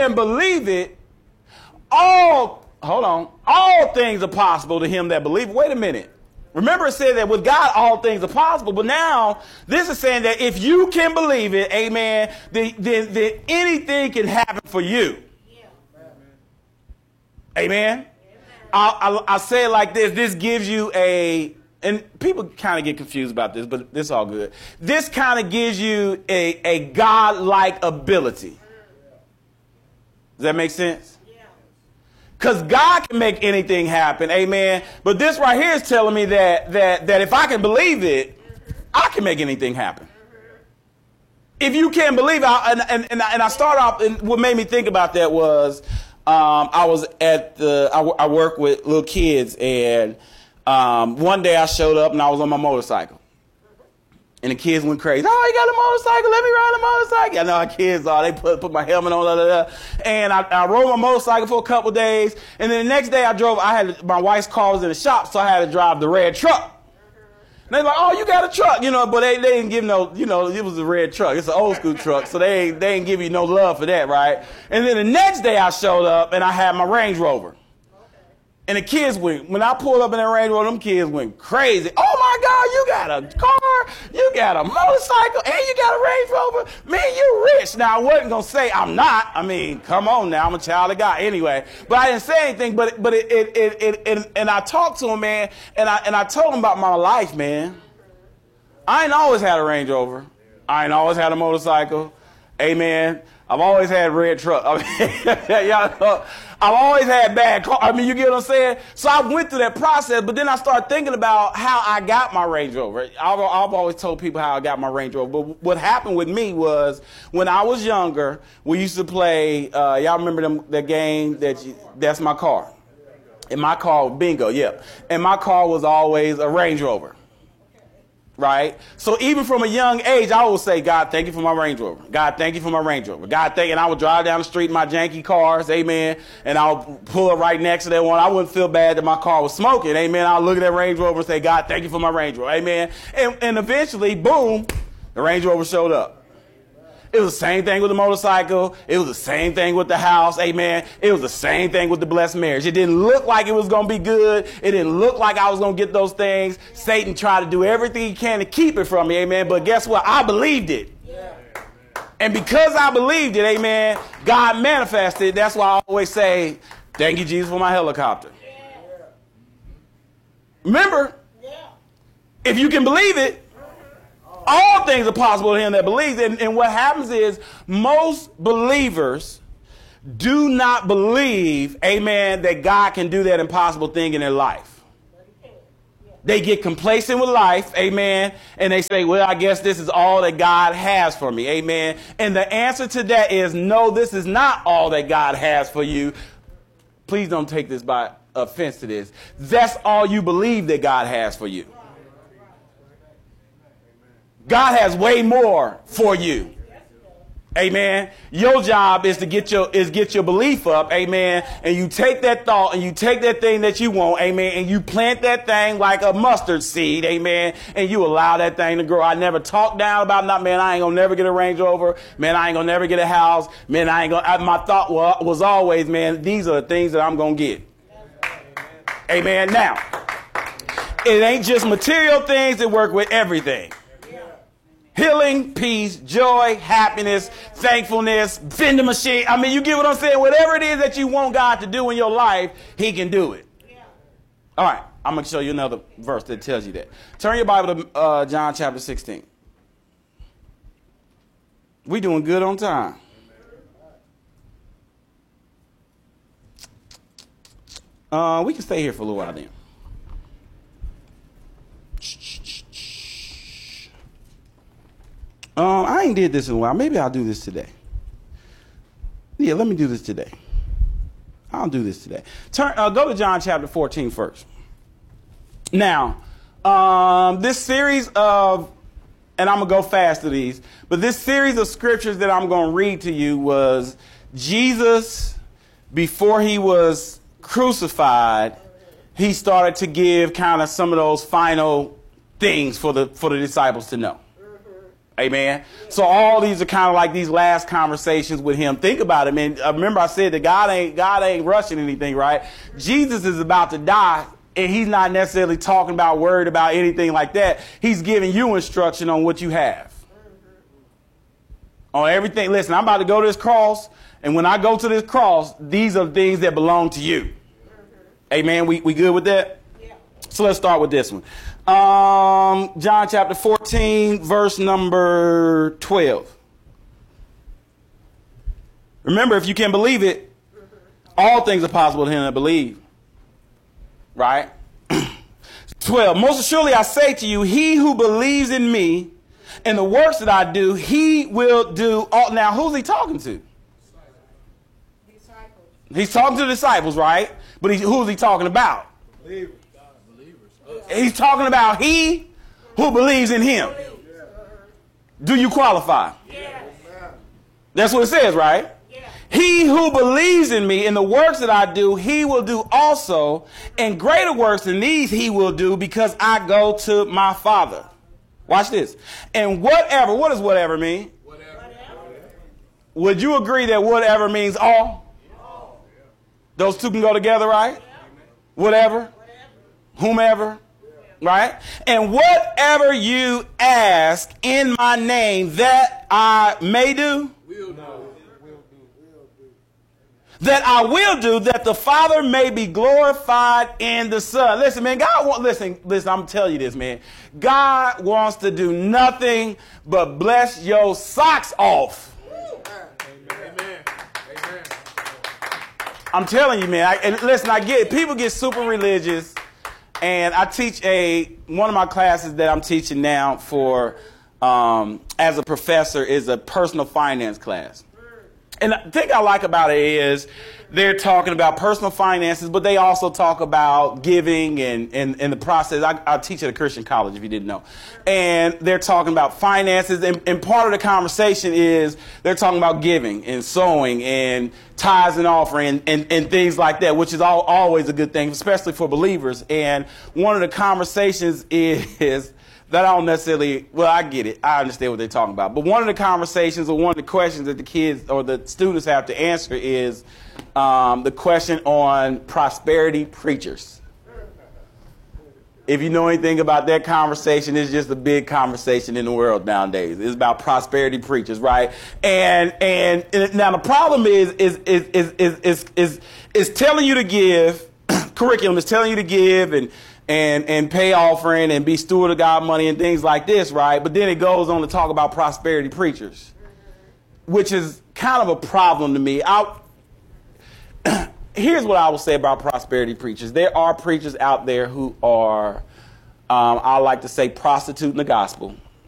can believe it, all things are possible to him that believe. Wait a minute. Remember it said that with God, all things are possible. But now this is saying that if you can believe it, amen, then anything can happen for you. Yeah. Amen. I say it like this. This gives you and people kind of get confused about this, but this is all good. This kind of gives you a God-like ability. Does that make sense? Because God can make anything happen, amen. But this right here is telling me that if I can believe it, I can make anything happen. If you can't believe it, and I start off, and what made me think about that was I was I work with little kids, and one day I showed up and I was on my motorcycle. And the kids went crazy. Oh, you got a motorcycle? Let me ride a motorcycle. I know how kids are. They put my helmet on. Blah, blah, blah. And I rode my motorcycle for a couple of days. And then the next day my wife's car was in the shop, so I had to drive the red truck. And they're like, oh, you got a truck, but they didn't give no, it was a red truck. It's an old school truck, so they didn't give you no love for that, right? And then the next day I showed up and I had my Range Rover. And the kids when I pulled up in that Range Rover, them kids went crazy. Oh my God, you got a car, you got a motorcycle, and you got a Range Rover. Man, you rich. Now, I wasn't going to say I'm not. I mean, come on now, I'm a child of God anyway. But I didn't say anything, and I talked to him, man, and I told him about my life, man. I ain't always had a Range Rover. I ain't always had a motorcycle. Amen. I've always had red truck. I've always had bad car. I mean, you get what I'm saying? So I went through that process, but then I started thinking about how I got my Range Rover. I've always told people how I got my Range Rover. But what happened with me was when I was younger, we used to play, y'all remember the game that's my car. And my car, bingo, yeah. And my car was always a Range Rover. Right? So even from a young age, I would say, God, thank you for my Range Rover. God, thank you for my Range Rover. God, thank you. And I would drive down the street in my janky cars, amen, and I'll pull up right next to that one. I wouldn't feel bad that my car was smoking, amen. I'll look at that Range Rover and say, God, thank you for my Range Rover, amen. And eventually, boom, the Range Rover showed up. It was the same thing with the motorcycle. It was the same thing with the house. Amen. It was the same thing with the blessed marriage. It didn't look like it was going to be good. It didn't look like I was going to get those things. Satan tried to do everything he can to keep it from me. Amen. But guess what? I believed it. Yeah. And because I believed it, amen, God manifested. That's why I always say, thank you, Jesus, for my helicopter. Yeah. Remember, if you can believe it, all things are possible to him that believes. And what happens is most believers do not believe, amen, that God can do that impossible thing in their life. They get complacent with life, amen, and they say, well, I guess this is all that God has for me, amen. And the answer to that is, no, this is not all that God has for you. Please don't take this by offense to this. That's all you believe that God has for you. God has way more for you. Amen. Your job is to get your belief up. Amen. And you take that thought and you take that thing that you want. Amen. And you plant that thing like a mustard seed. Amen. And you allow that thing to grow. I never talk down about man, I ain't gonna never get a Range Rover. Man, I ain't gonna never get a house. Man, my thought was always, man, these are the things that I'm gonna get. Amen. Now, it ain't just material things that work with everything. Healing, peace, joy, happiness, thankfulness, vending machine. I mean, you get what I'm saying? Whatever it is that you want God to do in your life, he can do it. Yeah. All right. I'm going to show you another verse that tells you that. Turn your Bible to John chapter 16. We doing good on time. We can stay here for a little while then. I ain't did this in a while. Maybe I'll do this today. Yeah, let me do this today. I'll do this today. Go to John chapter 14 first. Now, this series of, and I'm going to go fast to these, but this series of scriptures that I'm going to read to you was Jesus, before he was crucified, he started to give kind of some of those final things for the disciples to know. Amen. So all these are kind of like these last conversations with him. Think about it, man. Remember I said that God ain't rushing anything, right? Jesus is about to die, and he's not necessarily talking about, worried about anything like that. He's giving you instruction on what you have. On everything. Listen, I'm about to go to this cross, and when I go to this cross, these are things that belong to you. Amen. We good with that? Yeah. So let's start with this one. John chapter 14, verse number 12. Remember, if you can believe it, all things are possible to him that believe. Right? 12. Most assuredly I say to you, he who believes in me and the works that I do, he will do all. Now, who's he talking to? Disciples. He's talking to the disciples, right? But who's he talking about? Believers. He's talking about he who believes in him. Do you qualify? Yes. That's what it says, right? Yes. He who believes in me and the works that I do, he will do also. And greater works than these he will do, because I go to my Father. Watch this. And whatever, what does whatever mean? Whatever. Would you agree that whatever means all? Those two can go together, right? Whatever. Whomever. Right? And whatever you ask in my name that I may do, that I will do, that the Father may be glorified in the Son. Listen, man, listen, I'm telling you this, man. God wants to do nothing but bless your socks off. Amen. Amen. I'm telling you, man. Listen, I get it. People get super religious. And I teach one of my classes that I'm teaching now for, as a professor, is a personal finance class. And the thing I like about it is they're talking about personal finances, but they also talk about giving and the process. I teach at a Christian college, if you didn't know. And they're talking about finances. And part of the conversation is they're talking about giving and sowing and tithes and offering and things like that, which is always a good thing, especially for believers. And one of the conversations is that I don't necessarily, well, I get it. I understand what they're talking about. But one of the conversations or one of the questions that the kids or the students have to answer is the question on prosperity preachers. If you know anything about that conversation, it's just a big conversation in the world nowadays. It's about prosperity preachers, right? And now the problem is telling you to give, curriculum is telling you to give and pay offering and be steward of God money and things like this, right? But then it goes on to talk about prosperity preachers, which is kind of a problem to me. Here's what I will say about prosperity preachers. There are preachers out there who are, I like to say, prostituting the gospel.